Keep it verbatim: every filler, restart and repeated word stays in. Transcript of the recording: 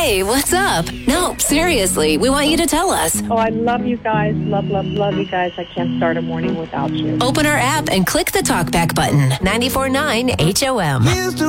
Hey, what's up? No, seriously, we want you to tell us. Oh, I love you guys. Love, love, love you guys. I can't start a morning without you. Open our app and click the talkback button. ninety-four point nine H O M.